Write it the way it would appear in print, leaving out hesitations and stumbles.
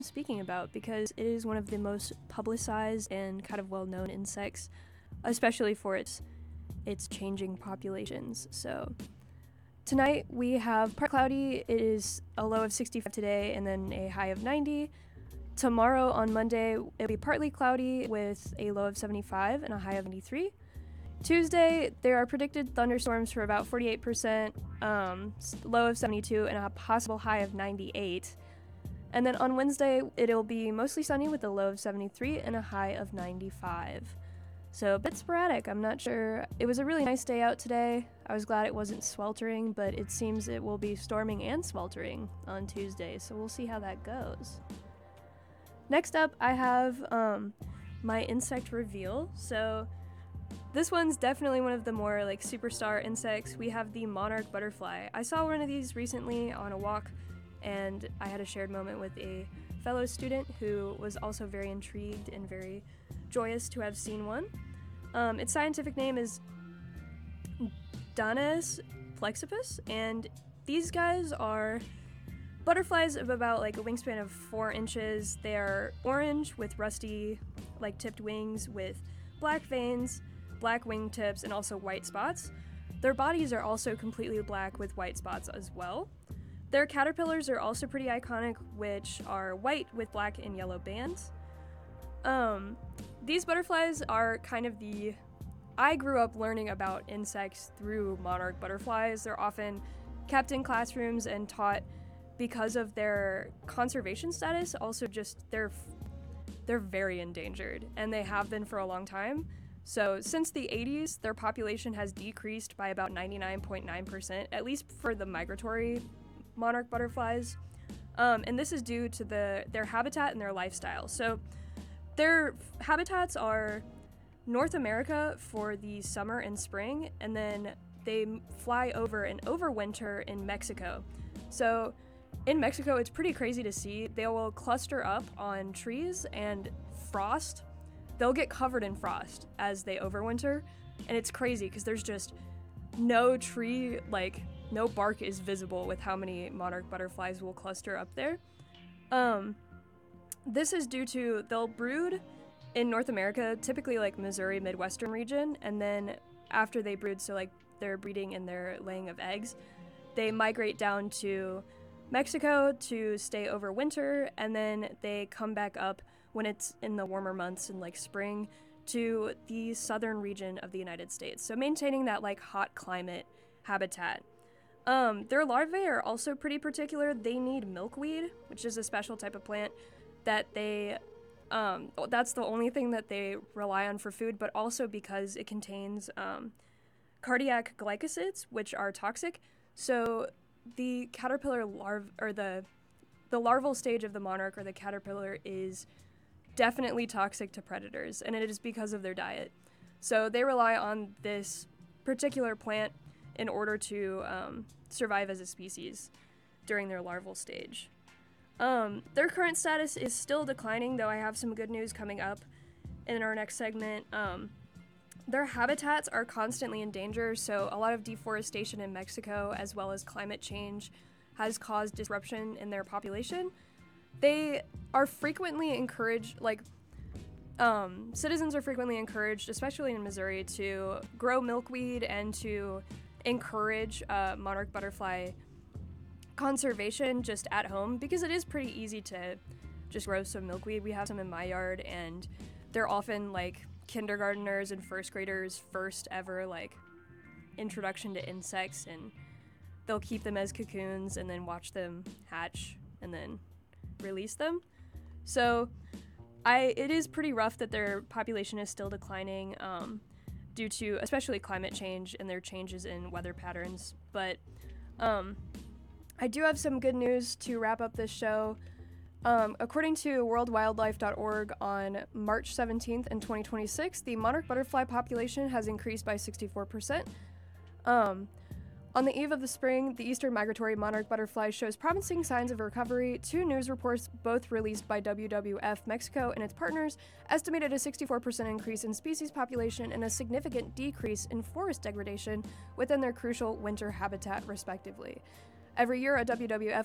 speaking about because it is one of the most publicized and kind of well-known insects, especially for its changing populations. So tonight we have partly cloudy. It is a low of 65 today and then a high of 90. Tomorrow on Monday it'll be partly cloudy with a low of 75 and a high of 93. Tuesday, there are predicted thunderstorms for about 48%, low of 72, and a possible high of 98. And then on Wednesday, it'll be mostly sunny with a low of 73 and a high of 95. So a bit sporadic, I'm not sure. It was a really nice day out today. I was glad it wasn't sweltering, but it seems it will be storming and sweltering on Tuesday, so we'll see how that goes. Next up, I have my insect reveal. So this one's definitely one of the more like superstar insects. We have the monarch butterfly. I saw one of these recently on a walk, and I had a shared moment with a fellow student who was also very intrigued and very joyous to have seen one. Its scientific name is Danaus plexippus, and these guys are butterflies of about like a wingspan of 4 inches. They are orange with rusty like tipped wings with black veins, black wingtips, and also white spots. Their bodies are also completely black with white spots as well. Their caterpillars are also pretty iconic, which are white with black and yellow bands. These butterflies are kind of I grew up learning about insects through monarch butterflies. They're often kept in classrooms and taught because of their conservation status. Also just they're very endangered, and they have been for a long time. So since the 80s, their population has decreased by about 99.9%, at least for the migratory monarch butterflies. And this is due to their habitat and their lifestyle. So their habitats are North America for the summer and spring, and then they fly over and overwinter in Mexico. So in Mexico, it's pretty crazy to see. They will cluster up on trees, and they'll get covered in frost as they overwinter, and it's crazy because there's just no tree, like no bark is visible with how many monarch butterflies will cluster up there. This is due to they'll brood in North America, typically like Missouri, Midwestern region, and then after they brood, so like they're breeding and they're laying of eggs, they migrate down to Mexico to stay over winter, and then they come back up when it's in the warmer months in like spring to the southern region of the United States. So maintaining that like hot climate habitat. Their larvae are also pretty particular. They need milkweed, which is a special type of plant that that's the only thing that they rely on for food, but also because it contains cardiac glycosides, which are toxic. So the caterpillar the larval stage of the monarch or the caterpillar is definitely toxic to predators, and it is because of their diet. So they rely on this particular plant in order to survive as a species during their larval stage. Their current status is still declining, though I have some good news coming up in our next segment. Their habitats are constantly in danger, so a lot of deforestation in Mexico, as well as climate change, has caused disruption in their population. They are frequently encouraged, citizens are frequently encouraged, especially in Missouri, to grow milkweed and to encourage monarch butterfly conservation just at home, because it is pretty easy to just grow some milkweed. We have some in my yard, and they're often like kindergarteners and first graders' first ever like introduction to insects, and they'll keep them as cocoons and then watch them hatch and then release them. So it is pretty rough that their population is still declining due to especially climate change and their changes in weather patterns. But I do have some good news to wrap up this show. According to worldwildlife.org, on March 17th in 2026, the monarch butterfly population has increased by 64%. On the eve of the spring, the eastern migratory monarch butterfly shows promising signs of recovery. 2 news reports, both released by WWF Mexico and its partners, estimated a 64% increase in species population and a significant decrease in forest degradation within their crucial winter habitat, respectively. Every year, a WWF